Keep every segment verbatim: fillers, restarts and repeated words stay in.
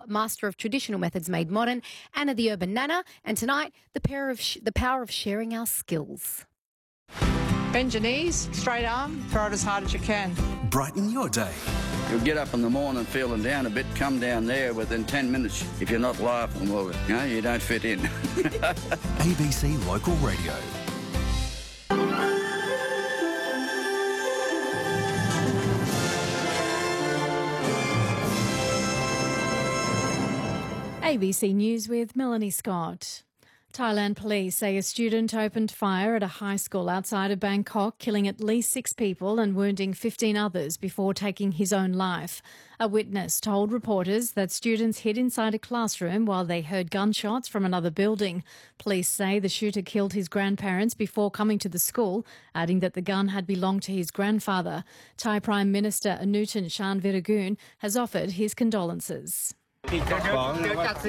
master of traditional methods made modern, Anna the urban nana, and tonight, the, pair of sh- the power of sharing our skills. Bend your knees, straight arm, throw it as hard as you can. Brighten your day. You'll get up in the morning feeling down a bit, come down there within ten minutes. If you're not laughing, well, you know, you don't fit in. A B C Local Radio. A B C News with Melanie Scott. Thailand police say a student opened fire at a high school outside of Bangkok, killing at least six people and wounding fifteen others before taking his own life. A witness told reporters that students hid inside a classroom while they heard gunshots from another building. Police say the shooter killed his grandparents before coming to the school, adding that the gun had belonged to his grandfather. Thai Prime Minister Anutin Charnvirakul has offered his condolences. I'm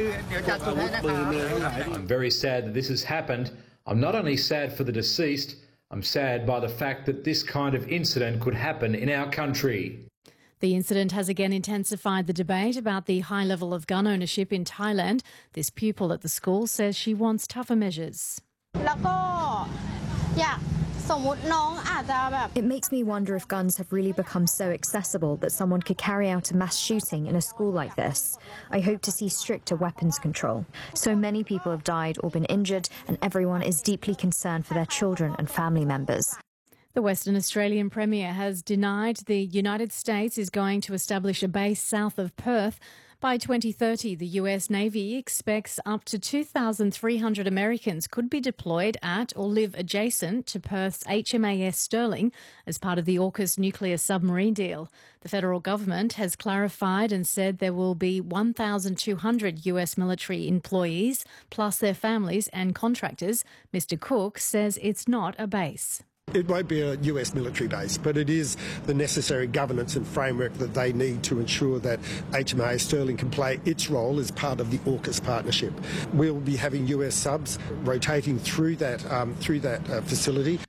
very sad that this has happened. I'm not only sad for the deceased, I'm sad by the fact that this kind of incident could happen in our country. The incident has again intensified the debate about the high level of gun ownership in Thailand. This pupil at the school says she wants tougher measures. It makes me wonder if guns have really become so accessible that someone could carry out a mass shooting in a school like this. I hope to see stricter weapons control. So many people have died or been injured, and everyone is deeply concerned for their children and family members. The Western Australian Premier has denied the United States is going to establish a base south of Perth. By twenty thirty, the U S Navy expects up to two thousand three hundred Americans could be deployed at or live adjacent to Perth's H M A S Sterling as part of the AUKUS nuclear submarine deal. The federal government has clarified and said there will be one thousand two hundred U S military employees plus their families and contractors. Mister Cook says it's not a base. It won't be a U S military base, but it is the necessary governance and framework that they need to ensure that H M A S Sterling can play its role as part of the AUKUS partnership. We'll be having U S subs rotating through that, um, through that uh, facility.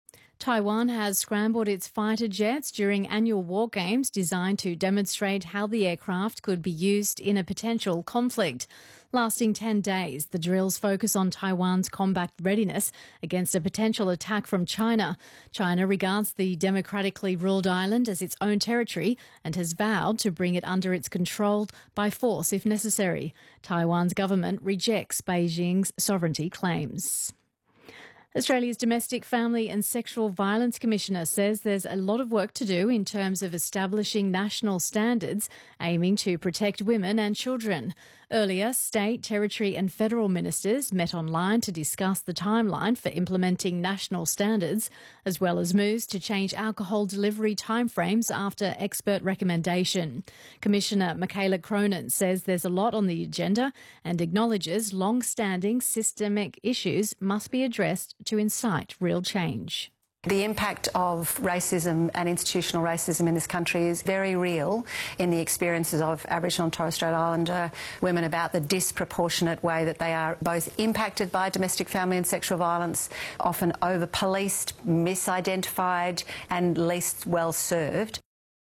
Taiwan has scrambled its fighter jets during annual war games designed to demonstrate how the aircraft could be used in a potential conflict. Lasting ten days, the drills focus on Taiwan's combat readiness against a potential attack from China. China regards the democratically ruled island as its own territory and has vowed to bring it under its control by force if necessary. Taiwan's government rejects Beijing's sovereignty claims. Australia's Domestic, Family and Sexual Violence Commissioner says there's a lot of work to do in terms of establishing national standards aiming to protect women and children. Earlier, state, territory and federal ministers met online to discuss the timeline for implementing national standards, as well as moves to change alcohol delivery timeframes after expert recommendation. Commissioner Michaela Cronin says there's a lot on the agenda and acknowledges long-standing systemic issues must be addressed to incite real change. The impact of racism and institutional racism in this country is very real in the experiences of Aboriginal and Torres Strait Islander women about the disproportionate way that they are both impacted by domestic, family and sexual violence, often over-policed, misidentified and least well served.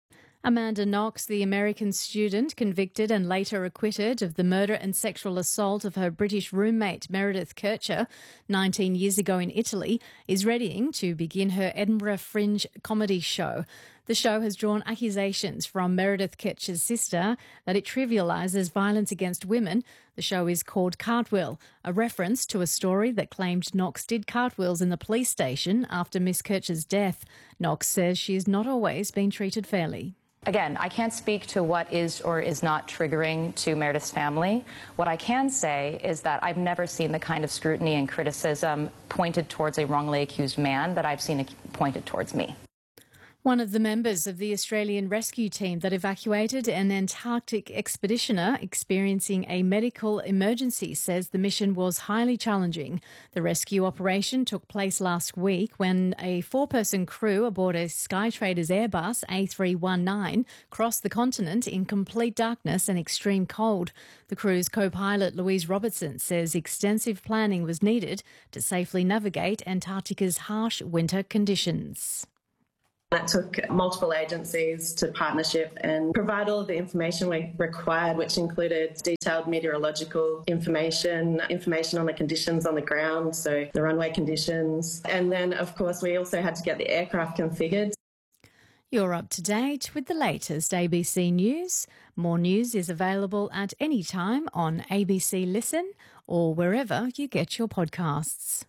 Amanda Knox, the American student convicted and later acquitted of the murder and sexual assault of her British roommate Meredith Kercher nineteen years ago in Italy, is readying to begin her Edinburgh Fringe comedy show. The show has drawn accusations from Meredith Kercher's sister that it trivialises violence against women. The show is called Cartwheel, a reference to a story that claimed Knox did cartwheels in the police station after Miss Kercher's death. Knox says she has not always been treated fairly. Again, I can't speak to what is or is not triggering to Meredith's family. What I can say is that I've never seen the kind of scrutiny and criticism pointed towards a wrongly accused man that I've seen pointed towards me. One of the members of the Australian rescue team that evacuated an Antarctic expeditioner experiencing a medical emergency says the mission was highly challenging. The rescue operation took place last week when a four-person crew aboard a Skytraders Airbus A three nineteen crossed the continent in complete darkness and extreme cold. The crew's co-pilot Louise Robertson says extensive planning was needed to safely navigate Antarctica's harsh winter conditions. It took multiple agencies to partnership and provide all of the information we required, which included detailed meteorological information, information on the conditions on the ground, so the runway conditions. And then, of course, we also had to get the aircraft configured. You're up to date with the latest A B C News. More news is available at any time on A B C Listen or wherever you get your podcasts.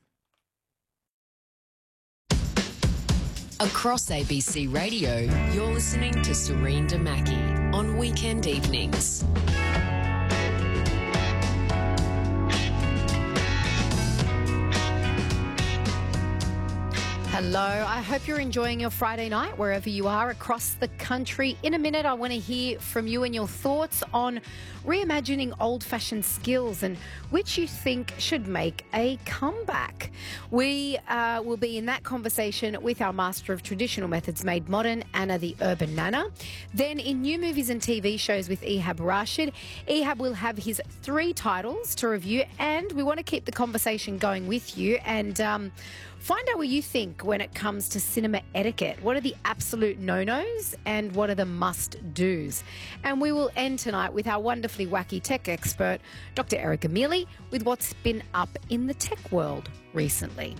Across A B C Radio, you're listening to Serena Mackie on weekend evenings. Hello, I hope you're enjoying your Friday night wherever you are across the country. In a minute, I want to hear from you and your thoughts on reimagining old-fashioned skills and which you think should make a comeback. We uh, will be in that conversation with our master of traditional methods made modern, Anna the Urban Nana. Then in new movies and T V shows with Ehab Rashid, Ehab will have his three titles to review, and we want to keep the conversation going with you and um, find out what you think when it comes to cinema etiquette. What are the absolute no-nos and what are the must-dos? And we will end tonight with our wonderfully wacky tech expert, Doctor Erica Mealy, with what's been up in the tech world recently.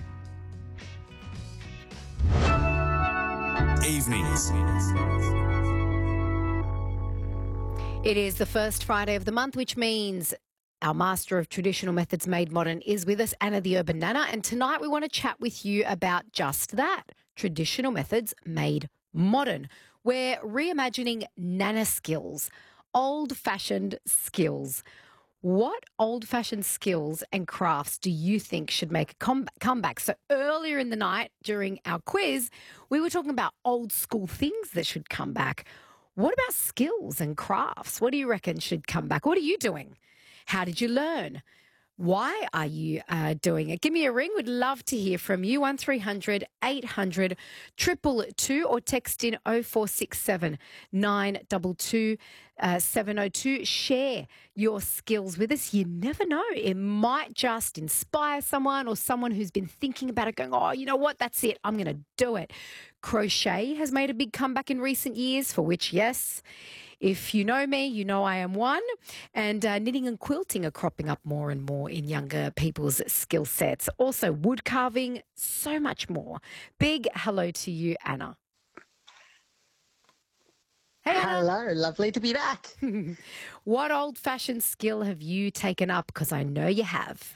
Evenings. It is the first Friday of the month, which means our master of traditional methods made modern is with us, Anna the Urban Nana, and tonight we want to chat with you about just that, traditional methods made modern. We're reimagining Nana skills, old-fashioned skills. What old-fashioned skills and crafts do you think should make a com- comeback? So earlier in the night during our quiz, we were talking about old school things that should come back. What about skills and crafts? What do you reckon should come back? What are you doing? How did you learn? Why are you uh, doing it? Give me a ring. We'd love to hear from you. one three hundred eight hundred two two two or text in oh four six seven nine two two seven oh two. Share your skills with us. You never know. It might just inspire someone or someone who's been thinking about it going, oh, you know what? That's it. I'm going to do it. Crochet has made a big comeback in recent years, for which, yes, if you know me, you know I am one. And uh, knitting and quilting are cropping up more and more in younger people's skill sets. Also wood carving, so much more. Big hello to you, Anna. Hey, Anna. Hello, lovely to be back. What old-fashioned skill have you taken up? Because I know you have.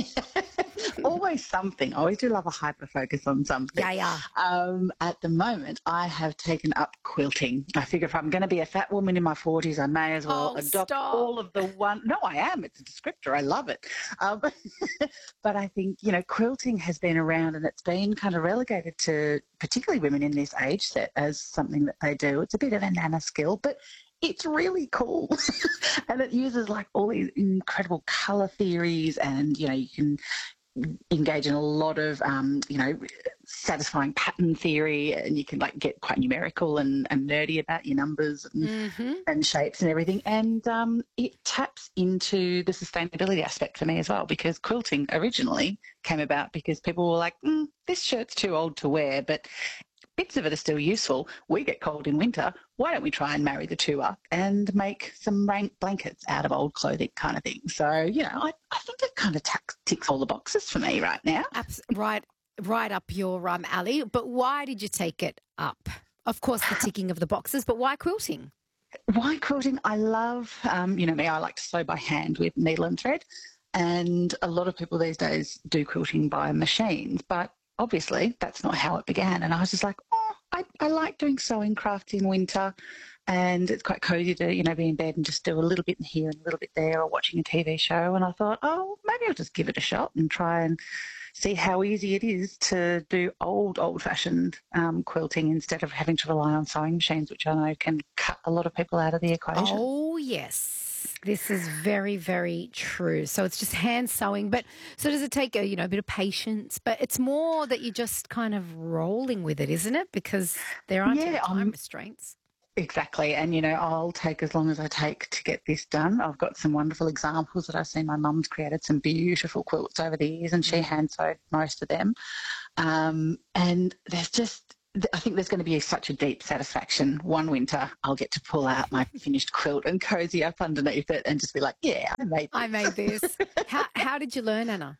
Always something. I always do love a hyper focus on something. Yeah, yeah. Um, at the moment, I have taken up quilting. I figure if I'm going to be a fat woman in my forties, I may as well oh, adopt stop. all of the one. No, I am. It's a descriptor. I love it. Um, but I think, you know, quilting has been around and it's been kind of relegated to particularly women in this age set as something that they do. It's a bit of a nana skill, but it's really cool. And it uses like all these incredible colour theories and, you know, you can engage in a lot of, um, you know, satisfying pattern theory, and you can like get quite numerical and, and nerdy about your numbers and, mm-hmm. and shapes and everything. And um, it taps into the sustainability aspect for me as well, because quilting originally came about because people were like, mm, this shirt's too old to wear, but bits of it are still useful. We get cold in winter. Why don't we try and marry the two up and make some rain blankets out of old clothing kind of thing? So, you know, I, I think it kind of t- ticks all the boxes for me right now. Abs- right, right up your um, alley. But why did you take it up? Of course, the ticking of the boxes, but why quilting? Why quilting? I love, um, you know me, I like to sew by hand with needle and thread. And a lot of people these days do quilting by machines, but obviously that's not how it began. And I was just like, oh, I, I like doing sewing crafts in winter, and it's quite cozy to, you know, be in bed and just do a little bit here and a little bit there, or watching a T V show. And I thought, oh, maybe I'll just give it a shot and try and see how easy it is to do old, old-fashioned um, quilting instead of having to rely on sewing machines, which I know can cut a lot of people out of the equation. Oh, yes. This is very, very true. So it's just hand sewing. But so does it take a, you know, a bit of patience? But it's more that you're just kind of rolling with it, isn't it? Because there aren't yeah, any time um, restraints. Exactly. And, you know, I'll take as long as I take to get this done. I've got some wonderful examples that I've seen. My mum's created some beautiful quilts over the years, and she hand sewed most of them. Um, and there's just th- I think there's going to be such a deep satisfaction. One winter, I'll get to pull out my finished quilt and cozy up underneath it and just be like, yeah, I made this. I made this. how, how did you learn, Anna?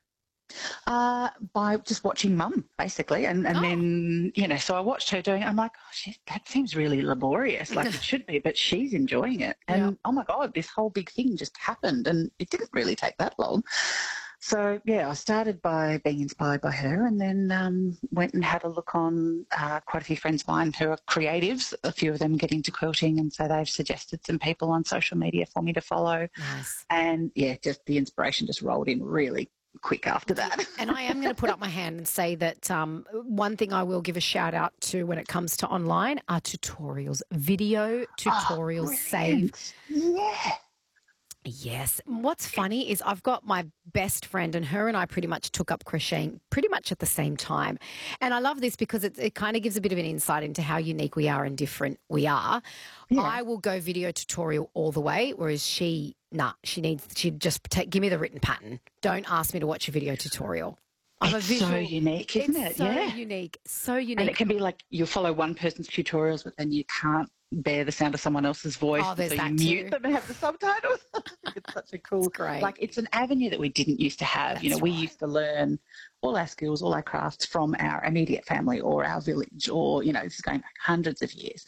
Uh, by just watching Mum, basically. And, and Oh. then, you know, so I watched her doing it. I'm like, oh, she, that seems really laborious, like it should be, but she's enjoying it. And, Yeah. oh, my God, this whole big thing just happened, and it didn't really take that long. So, yeah, I started by being inspired by her, and then um, went and had a look on uh, quite a few friends of mine who are creatives, a few of them get into quilting, and so they've suggested some people on social media for me to follow. Nice. And, yeah, just the inspiration just rolled in really quick after that. And I am going to put up my hand and say that um, one thing I will give a shout out to when it comes to online are tutorials. Video tutorials Oh, save. Yeah. Yes. What's funny is I've got my best friend, and her and I pretty much took up crocheting pretty much at the same time. And I love this because it, it kind of gives a bit of an insight into how unique we are and different we are. Yeah. I will go video tutorial all the way, whereas she, nah, she needs, she just take, give me the written pattern. Don't ask me to watch a video tutorial. I'm It's a visual, so unique, isn't it's it? so Yeah. unique. So unique. And it can be like you follow one person's tutorials, but then you can't bear the sound of someone else's voice. Oh, there's so that you mute too. them and have the subtitles. It's such a cool, great. like it's an avenue that we didn't used to have. you know, That's we right. used to learn all our skills, all our crafts from our immediate family or our village, or, you know, this is going back hundreds of years.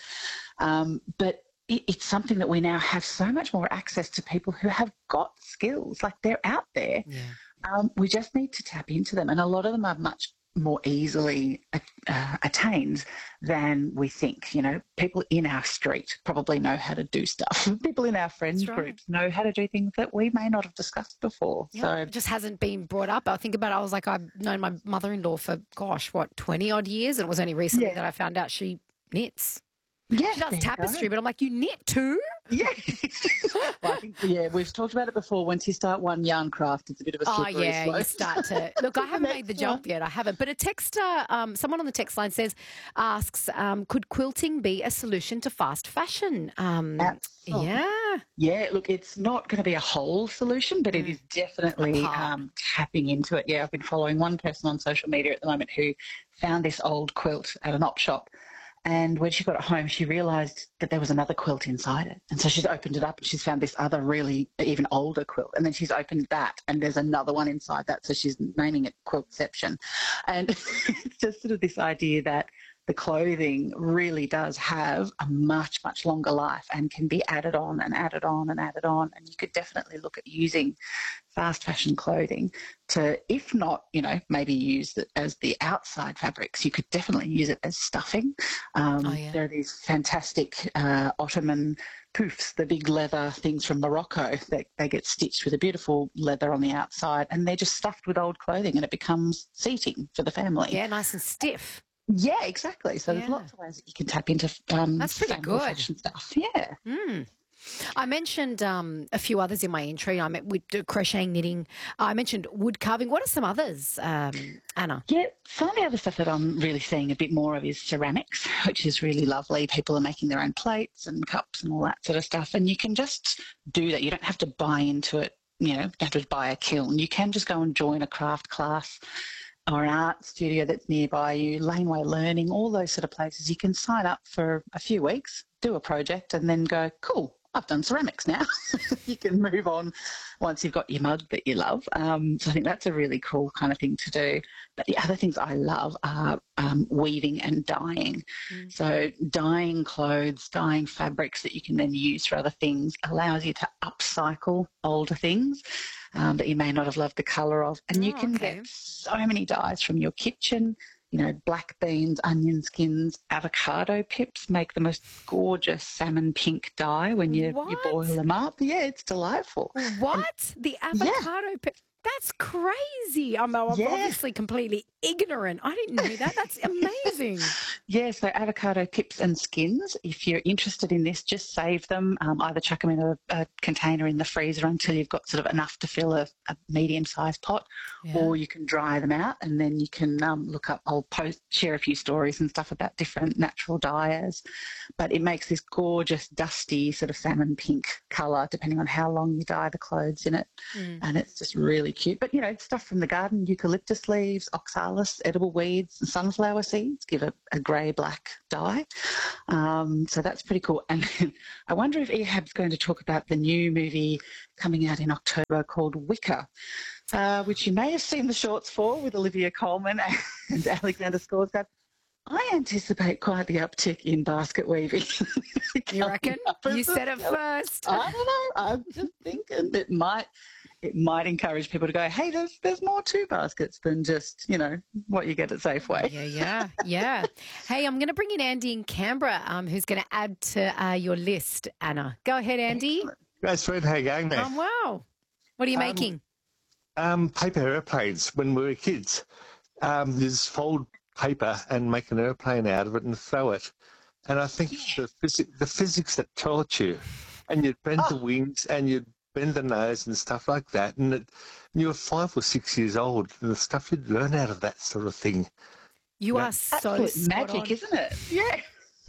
Um, but it, it's something that we now have so much more access to people who have got skills, like they're out there. Yeah. Um, we just need to tap into them, and a lot of them are much more easily uh, attained than we think. You know, people in our street probably know how to do stuff. People in our friends That's right. groups know how to do things that we may not have discussed before. Yeah, So it just hasn't been brought up. I think about it, I was like, I've known my mother-in-law for, gosh, what, twenty odd years? And it was only recently Yeah. that I found out she knits. yeah, She does there you tapestry, go. but I'm like, you knit too? Yeah. Well, I think, yeah, we've talked about it before. Once you start one yarn craft, it's a bit of a Oh, slippery yeah, slope. you start to... Look, I haven't made the next jump yet. I haven't. But a texter, um, someone on the text line says, asks, um, could quilting be a solution to fast fashion? Um, Absolutely. yeah. Yeah, look, it's not going to be a whole solution, but it is definitely part. um, tapping into it. Yeah, I've been following one person on social media at the moment who found this old quilt at an op shop. And when she got it home, she realised that there was another quilt inside it. And so she's opened it up and she's found this other really even older quilt. And then she's opened that and there's another one inside that. So she's naming it Quiltception. And it's just sort of this idea that the clothing really does have a much, much longer life and can be added on and added on and added on. And you could definitely look at using fast fashion clothing to, if not, you know, maybe use it as the outside fabrics, you could definitely use it as stuffing. Um, Oh, yeah. There are these fantastic uh, Ottoman poufs, the big leather things from Morocco that they get stitched with a beautiful leather on the outside, and they're just stuffed with old clothing and it becomes seating for the family. Yeah, nice and stiff. Yeah, exactly. So there's Yeah. lots of ways that you can tap into um, That's pretty sustainable good. fashion stuff. Yeah. Mm. I mentioned um, a few others in my entry. I meant with crocheting, knitting. I mentioned wood carving. What are some others, um, Anna? Yeah, some of the other stuff that I'm really seeing a bit more of is ceramics, which is really lovely. People are making their own plates and cups and all that sort of stuff. And you can just do that. You don't have to buy into it. You know, you don't have to buy a kiln. You can just go and join a craft class or an art studio that's nearby you, Laneway Learning, all those sort of places. You can sign up for a few weeks, do a project, and then go, cool, I've done ceramics now. You can move on once you've got your mug that you love. Um, so I think that's a really cool kind of thing to do. But the other things I love are um, weaving and dyeing. Mm. So dyeing clothes, dyeing fabrics that you can then use for other things allows you to upcycle older things um, that you may not have loved the colour of. And you Oh, can okay. get so many dyes from your kitchen. You know, black beans, onion skins, avocado pips make the most gorgeous salmon pink dye when you, you What? boil them up. Yeah, it's delightful. What? The avocado pip? That's crazy. I'm, I'm Yeah. obviously completely ignorant. I didn't know that. That's amazing. Yeah, so avocado pips and skins, if you're interested in this, just save them. Um, either chuck them in a, a container in the freezer until you've got sort of enough to fill a, a medium-sized pot, Yeah. or you can dry them out and then you can um, look up, I'll post, share a few stories and stuff about different natural dyers. But it makes this gorgeous, dusty sort of salmon pink colour depending on how long you dye the clothes in it. Mm. And it's just really really cute. But, you know, stuff from the garden, eucalyptus leaves, oxalis, edible weeds, and sunflower seeds give a, a grey-black dye. Um, so that's pretty cool. And I wonder if Ehab's going to talk about the new movie coming out in October called Wicker, uh, which you may have seen the shorts for with Olivia Colman and Alexander Skarsgård. I anticipate quite the uptick in basket weaving. You reckon? You said it first. I don't know. I'm just thinking it might it might encourage people to go, hey, there's there's more to baskets than just, you know, what you get at Safeway. Yeah, yeah, yeah. Hey, I'm going to bring in Andy in Canberra, um, who's going to add to uh, your list, Anna. Go ahead, Andy. Great, sweet. How you going, man? Oh, wow. What are you um, making? Um, paper airplanes. When we were kids, um, you just fold paper and make an airplane out of it and throw it. And I think yeah. the, phys- the physics that taught you, and you'd bend oh. the wings and you'd bend the nose and stuff like that. And, it, and you were five or six years old, and the stuff you'd learn out of that sort of thing. You yeah. are so magic, on. Isn't it? Yeah.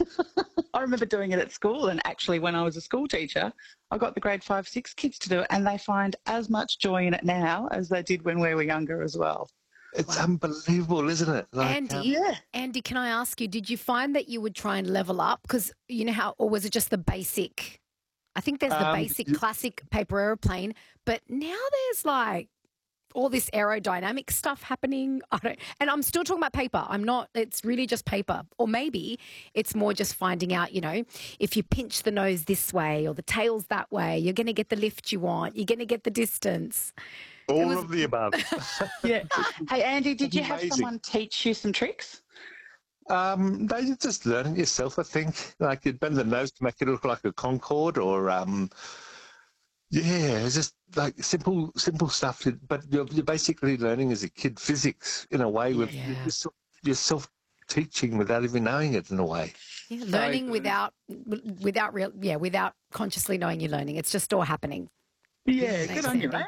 I remember doing it at school, and actually when I was a school teacher, I got the grade five, six kids to do it, and they find as much joy in it now as they did when we were younger as well. It's wow. unbelievable, isn't it? Like, Andy, um, yeah. Andy, can I ask you, did you find that you would try and level up? Because, you know how, or was it just the basic? I think there's the um, basic you, classic paper aeroplane, but now there's like all this aerodynamic stuff happening. I don't, and I'm still talking about paper. I'm not, it's really just paper. Or maybe it's more just finding out, you know, if you pinch the nose this way or the tail's that way, you're going to get the lift you want. You're going to get the distance. All was... of the above. Yeah. Hey, Andy, did you have someone teach you some tricks? Um, they you just learn it yourself, I think. Like you'd bend the nose to make it look like a Concorde, or um, yeah, it's just like simple, simple stuff. But you're, you're basically learning as a kid physics in a way. With yeah. you're, you're self-teaching without even knowing it in a way. Yeah, learning so, without, without real, yeah, without consciously knowing you're learning. It's just all happening. Yeah, Thanks, good on Andy. You, mate.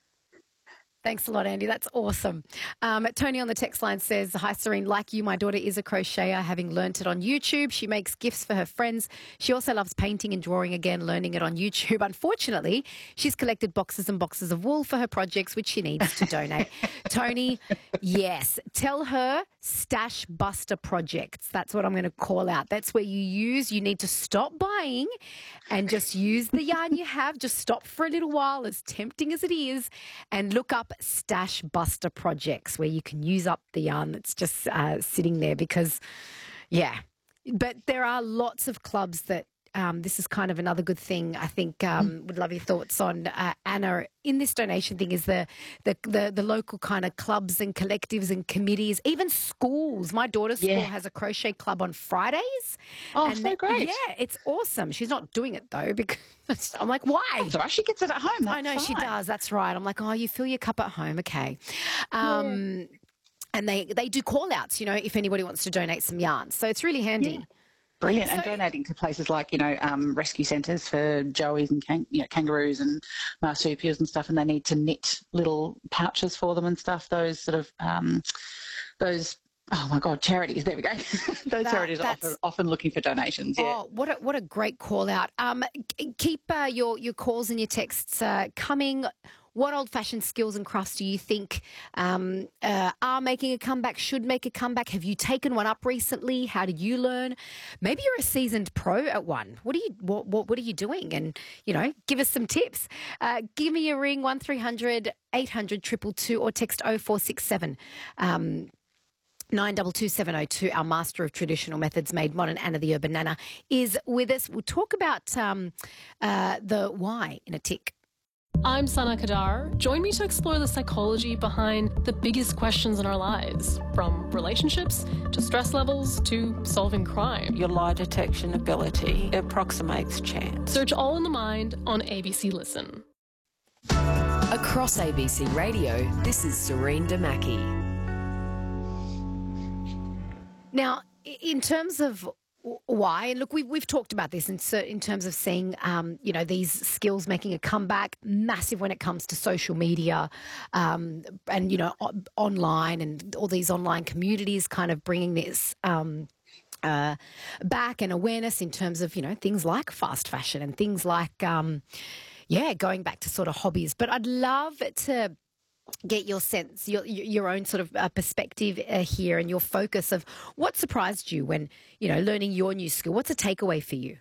Thanks a lot, Andy. That's awesome. Um, Tony on the text line says, hi, Serene. Like you, my daughter is a crocheter, having learnt it on YouTube. She makes gifts for her friends. She also loves painting and drawing, again, learning it on YouTube. Unfortunately, she's collected boxes and boxes of wool for her projects, which she needs to donate. Tony, yes. Tell her Stash Buster Projects. That's what I'm going to call out. That's where you use, you need to stop buying and just use the yarn you have. Just stop for a little while, as tempting as it is, and look up Stash Buster Projects, where you can use up the yarn that's just uh, sitting there, because, yeah. But there are lots of clubs that um, this is kind of another good thing. I think um, would love your thoughts on, uh, Anna, in this donation thing, is the, the the the local kind of clubs and collectives and committees, even schools. My daughter's yeah. school has a crochet club on Fridays. Oh, and so they, great. Yeah, it's awesome. She's not doing it, though, because I'm like, why? That's all right. She gets it at home. That's I know fine. she does. That's right. I'm like, oh, you fill your cup at home. Okay. Um, yeah. And they, they do call outs, you know, if anybody wants to donate some yarn. So it's really handy. Yeah. Brilliant. So, and donating to places like, you know, um, rescue centres for joeys and kang- you know, kangaroos and marsupials and stuff, and they need to knit little pouches for them and stuff. Those sort of, um, those, oh, my God, charities. There we go. Those that, charities are often, often looking for donations. Yeah. Oh, what a, what a great call out. Um, keep uh, your, your calls and your texts uh, coming. What old-fashioned skills and crafts do you think um, uh, are making a comeback, should make a comeback? Have you taken one up recently? How did you learn? Maybe you're a seasoned pro at one. What are you what What, what are you doing? And, you know, give us some tips. Uh, give me a ring, one three hundred eight hundred two two two, or text oh four six seven. Um, nine two two seven oh two, our master of traditional methods made modern, Anna the Urban Nana, is with us. We'll talk about um, uh, the why in a tick. I'm Sana Kadar. Join me to explore the psychology behind the biggest questions in our lives, from relationships to stress levels to solving crime. Your lie detection ability approximates chance. Search All in the Mind on A B C Listen. Across A B C Radio, this is Serene Damaki. Now, in terms of why, and look, we've, we've talked about this in, in terms of seeing, um, you know, these skills making a comeback, massive when it comes to social media um, and, you know, o- online and all these online communities kind of bringing this um, uh, back, and awareness in terms of, you know, things like fast fashion and things like, um, yeah, going back to sort of hobbies. But I'd love to get your sense, your your own sort of uh, perspective uh, here, and your focus of what surprised you when, you know, learning your new skill. What's a takeaway for you?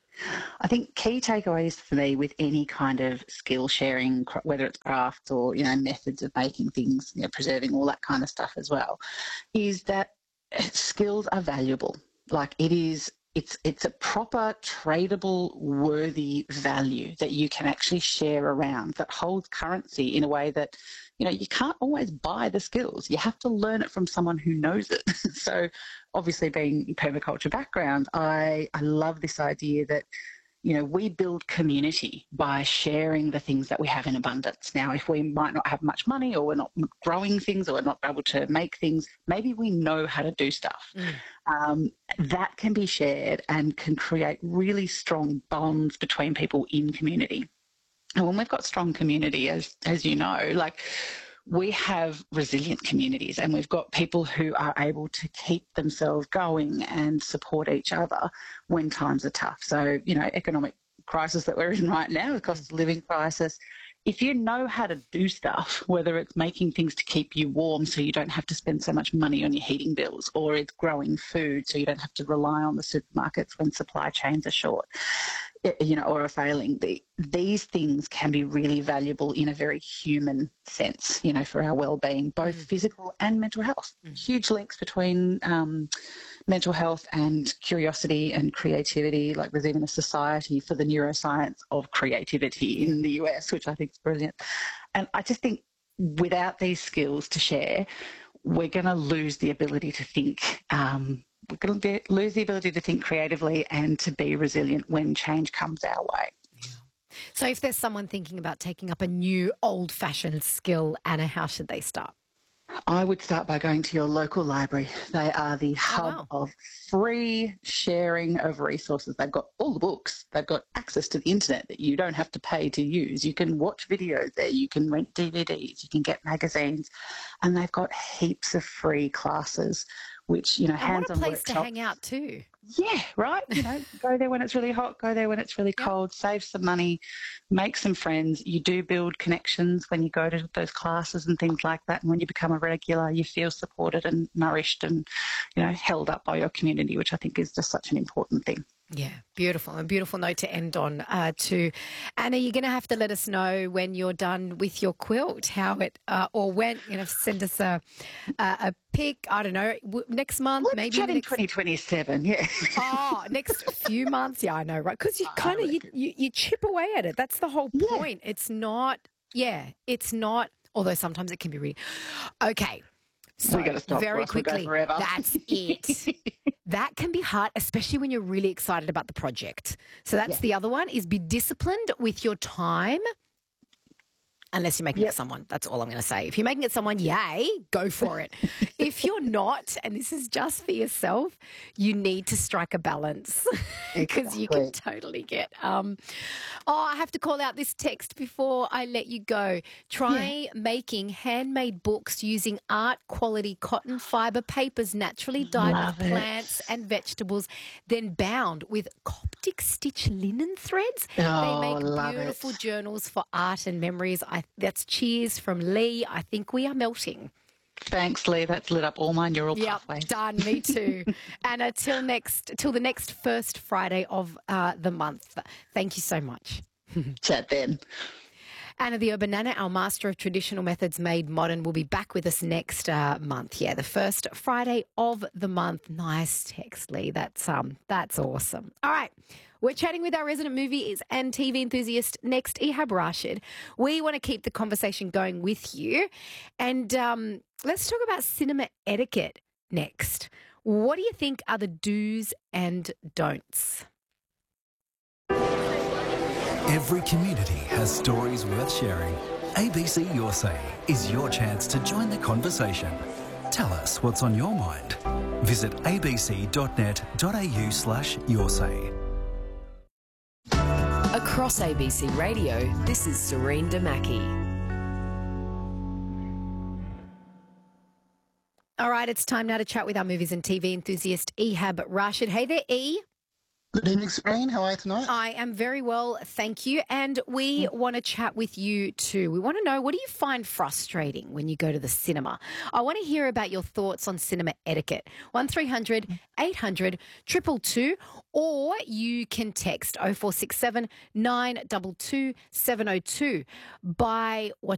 I think key takeaways for me with any kind of skill sharing, whether it's crafts or, you know, methods of making things, you know, preserving, all that kind of stuff as well, is that skills are valuable. Like it is, it's it's a proper tradable, worthy value that you can actually share around, that holds currency in a way that, you know, you can't always buy the skills. You have to learn it from someone who knows it. So obviously being permaculture background, I, I love this idea that, you know, we build community by sharing the things that we have in abundance. Now, if we might not have much money, or we're not growing things, or we're not able to make things, maybe we know how to do stuff. Mm. Um, that can be shared and can create really strong bonds between people in community. And when we've got strong community, as as you know, like we have resilient communities, and we've got people who are able to keep themselves going and support each other when times are tough. So, you know, economic crisis that we're in right now, the cost of living crisis, if you know how to do stuff, whether it's making things to keep you warm so you don't have to spend so much money on your heating bills, or it's growing food so you don't have to rely on the supermarkets when supply chains are short, you know, or are failing, the, these things can be really valuable in a very human sense, you know, for our well-being, both mm. physical and mental health. Mm. Huge links between um, mental health and curiosity and creativity. Like there's even a society for the neuroscience of creativity in the U S, which I think is brilliant. And I just think without these skills to share, we're going to lose the ability to think um, we're going to lose the ability to think creatively and to be resilient when change comes our way. Yeah. So if there's someone thinking about taking up a new old-fashioned skill, Anna, how should they start? I would start by going to your local library. They are the hub oh, wow. of free sharing of resources. They've got all the books. They've got access to the internet that you don't have to pay to use. You can watch videos there. You can rent D V Ds. You can get magazines. And they've got heaps of free classes, which, you know, hands-on workshops. What a place workshops. to hang out too. Yeah, right. You know, go there when it's really hot, go there when it's really cold, save some money, make some friends. You do build connections when you go to those classes and things like that. And when you become a regular, you feel supported and nourished and, you know, held up by your community, which I think is just such an important thing. Yeah, beautiful. A beautiful note to end on uh, too. Anna, you're going to have to let us know when you're done with your quilt, how it, uh, or when, you know, send us a a, a pic, I don't know, next month, Let's maybe. Chatting next... twenty twenty-seven, yeah. Oh, next few months, yeah, I know, right? Because you kind of, you, you, you chip away at it. That's the whole point. Yeah. It's not, yeah, it's not, although sometimes it can be really, okay. So we got to stop. Very quickly, that's it. That can be hard, especially when you're really excited about the project. So that's yeah. the other one, is be disciplined with your time. Unless you're making yep. it someone, that's all I'm going to say. If you're making it someone, yay, go for it. If you're not, and this is just for yourself, you need to strike a balance because exactly. you can totally get. Um, oh, I have to call out this text before I let you go. Try yeah. making handmade books using art quality cotton fibre papers naturally dyed Love with it. plants and vegetables, then bound with Coptic stitch linen threads. Oh, they make love beautiful it. journals for art and memories. I That's cheers from Lee. I think we are melting. Thanks, Lee. That's lit up all my neural yep, pathways. Done. Me too. And until next, till the next first Friday of uh, the month. Thank you so much. Chat then. Anna the Urban Nana, our master of traditional methods made modern, will be back with us next uh, month. Yeah, the first Friday of the month. Nice text, Lee. That's um, that's awesome. All right. We're chatting with our resident movies and T V enthusiast next, Ehab Rashid. We want to keep the conversation going with you. And um, let's talk about cinema etiquette next. What do you think are the do's and don'ts? Every community has stories worth sharing. A B C Your Say is your chance to join the conversation. Tell us what's on your mind. Visit abc.net.au slash your say. Across A B C Radio, this is Serene Damaki. All right, it's time now to chat with our movies and T V enthusiast, Ehab Rashid. Hey there, E. Good evening, Serene. How are you tonight? I am very well, thank you. And we want to chat with you too. We want to know, what do you find frustrating when you go to the cinema? I want to hear about your thoughts on cinema etiquette. one three hundred eight hundred two two two, or you can text oh four six seven nine two two seven oh two. By what